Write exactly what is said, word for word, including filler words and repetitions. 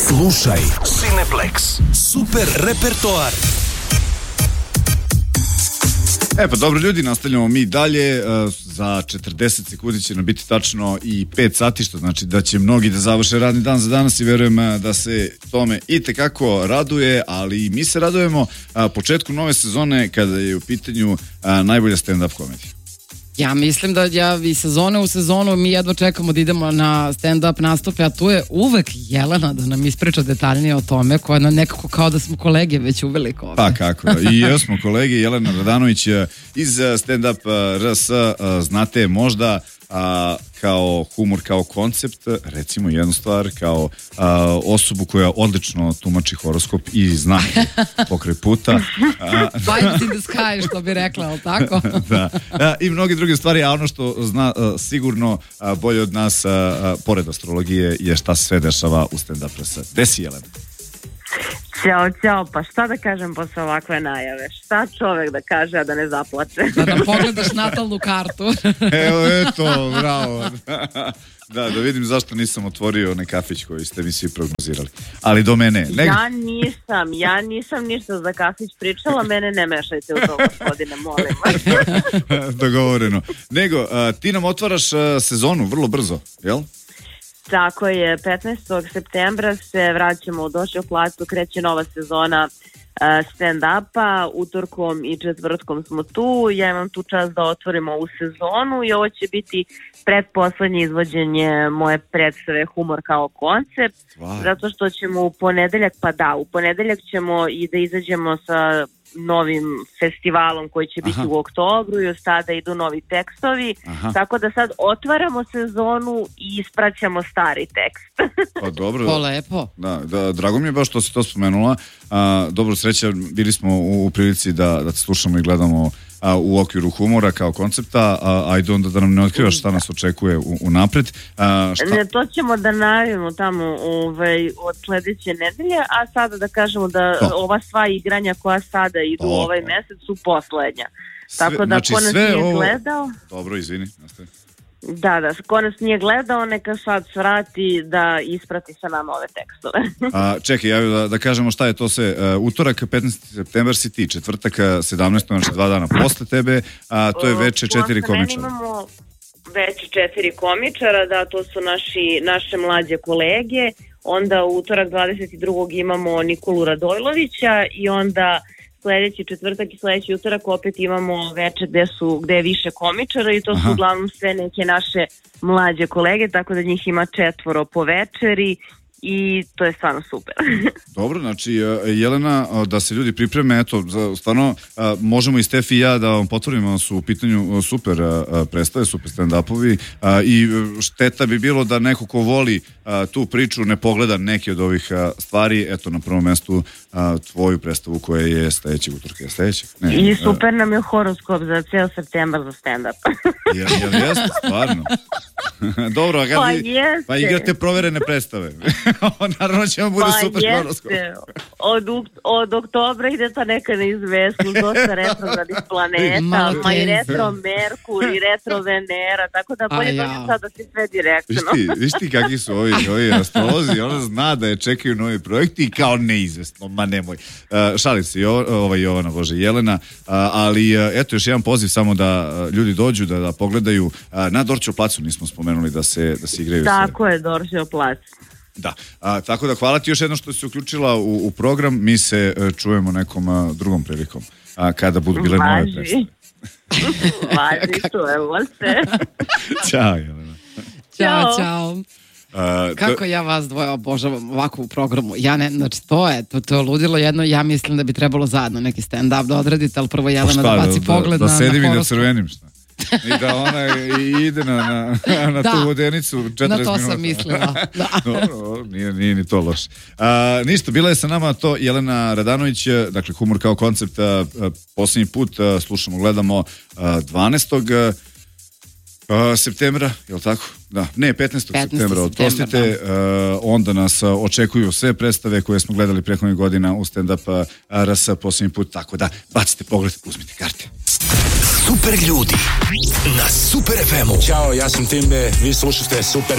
Slušaj Cineplex. Super repertoar. E pa dobro ljudi, nastavljamo mi dalje. Za četrdeset sekundi će nam biti tačno i pet sati, što znači da će mnogi da završe radni dan za danas i verujem da se tome itekako raduje, ali mi se radujemo početku nove sezone kada je u pitanju najbolja stand-up komedija. Ja mislim da ja i sezone u sezonu mi jedva čekamo da idemo na stand-up nastupe, a tu je uvek Jelena da nam ispriča detaljnije o tome, koja nam nekako kao da smo kolege već uveliko ovdje. Pa kako, i još smo kolege. Jelena Radanović iz stand-up R S, znate možda a, kao humor, kao koncept, recimo jednu stvar, kao a, osobu koja odlično tumači horoskop i zna pokraj puta. Vibes in the sky, što bi rekla, ali tako? Da, a, i mnogi druge stvari, a ono što zna a, sigurno a, bolje od nas, a, a, pored astrologije, je šta se sve dešava u stand-up R S. Gde si, Jelena? Ćao, ćao, pa šta da kažem posle ovakve najave? Šta čovek da kaže, a da ne zaplače? Da nam pogledaš natalnu kartu. Evo, eto, bravo. Da, da vidim zašto nisam otvorio onaj kafić koji ste mi svi prognozirali. Ali do mene. Nego... Ja nisam, ja nisam ništa za kafić pričala, mene ne mešajte u to, gospodine, molim vas. Dogovoreno. Nego, a, ti nam otvaraš a, sezonu vrlo brzo, jel? Tako je, petnaestog septembra se vraćamo u Došao placu, kreće nova sezona uh, stand-upa, utorkom i četvrtkom smo tu, ja imam tu čast da otvorimo ovu sezonu i ovo će biti pretposlednje izvođenje moje predstave Humor kao koncept, wow. Zato što ćemo u ponedeljak, pa da, u ponedeljak ćemo i da izađemo sa novim festivalom koji će biti Aha. u oktobru i od tada idu novi tekstovi. Aha. Tako da sad otvaramo sezonu i ispraćamo stari tekst. Pa dobro. Po lepo. Da, da, drago mi je baš što si to spomenula. A, dobro, sreća, bili smo u, u prilici da, da te slušamo i gledamo a, u okviru humora kao koncepta, a, ajde onda da nam ne otkrivaš šta nas očekuje u, u napred. A, šta... Ne, to ćemo da najavimo tamo ovaj, od sledeće nedelje, a sada da kažemo da to. ova sva igranja koja sada idu to. u ovaj mesec su poslednja. Sve, Tako da znači, ko nas nije ovo... gledao... Dobro, izvini, nastavi. Da, da, ko nas nije gledao, neka sad svrati da isprati sa nama ove tekstove. A, čekaj, ja da, da kažemo šta je to sve. Uh, utorak, petnaesti septembar si ti, četvrtak, sedamnaestog znači dva dana posle tebe, a to je veče četiri komičara. Imamo veče četiri komičara, da, to su naši, naše mlađe kolege. Onda u utorak dvadeset drugog imamo Nikolu Radojlovića i onda... sledeći četvrtak i sledeći utorak opet imamo veče gde su gde je više komičara i to Aha. su uglavnom sve neke naše mlađe kolege, tako da njih ima četvoro po večeri i to je stvarno super. Dobro, znači Jelena, da se ljudi pripreme, eto, stvarno možemo i Stefi i ja da vam potvrdimo da su u pitanju super predstave, super stand-upovi i šteta bi bilo da neko ko voli tu priču ne pogleda neke od ovih stvari. Eto, na prvom mestu tvoju predstavu koja je sledećeg utorka. Sledećeg? Ne, I super nam je horoskop za ceo septembar za stand-up. Jel, jel jeste, stvarno? Dobro, a pa, vi, pa igrate proverene predstave. Naravno će vam bude pa super horoskop. Od, od oktobra ide ta neka neizvesnost, dosta retrogradnih planeta, ma i retro Merkur i retro Venera, tako da bolje dođe sad da se sve direktno. Viš ti, viš ti kakvi su ovi, ovi astrolozi, ona zna da je čekaju novi projekti i kao neizvesno, ma nemoj. Uh, šalim se, jo, ova Jovana, Bože, Jelena, uh, ali uh, eto još jedan poziv samo da uh, ljudi dođu, da, da pogledaju uh, na Dorćol placu, nismo spomenuli da se, da se igraju. Tako se... je, Dorćol plac. Da, a, tako da hvala ti još jedno što si uključila u, u program, mi se a, čujemo nekom a, drugom prilikom, a, kada budu bile Važi. nove predstave. Važi, čujemo se. Ćao, Jelena. Ćao, ćao. Uh, Kako ja vas dvoje obožavam ovako u programu. Ja ne, znači to je, to, to je ludilo jedno, ja mislim da bi trebalo zajedno neki stand-up da odradite, ali prvo Jelena da baci da, pogled da, na, da sedim na i da crvenim, šta? I da ona ide na, na, na da, tu vodenicu četrdeset minuta. Na to sam mislila. Da. Dobro, nije, nije ni to loše. A, ništa, bila je sa nama to Jelena Radanović, dakle humor kao koncept, a, a, posljednji put a, slušamo, gledamo a, dvanaestog septembra, je li tako? Da, ne, petnaestog septembra, oprostite, uh, onda nas uh, očekuju sve predstave koje smo gledali prethodnih godina u stand-up uh, R S posljednji put, tako da bacite pogled, uzmite karte. Super ljudi na Super F M-u. Ćao, ja sam Timbe, vi slušate Super